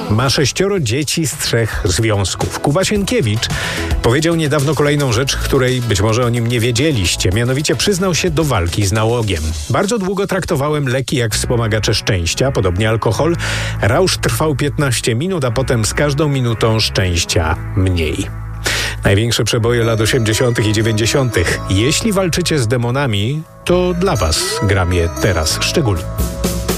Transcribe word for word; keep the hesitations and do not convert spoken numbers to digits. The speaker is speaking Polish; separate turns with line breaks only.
Ma sześcioro dzieci z trzech związków. Kuba Sienkiewicz powiedział niedawno kolejną rzecz, której być może o nim nie wiedzieliście. Mianowicie przyznał się do walki z nałogiem. Bardzo długo traktowałem leki jak wspomagacze szczęścia, podobnie alkohol. Rausz trwał piętnaście minut, a potem z każdą minutą szczęścia mniej. Największe przeboje lat osiemdziesiątych i dziewięćdziesiątych. Jeśli walczycie z demonami, to dla was gram je teraz szczególnie.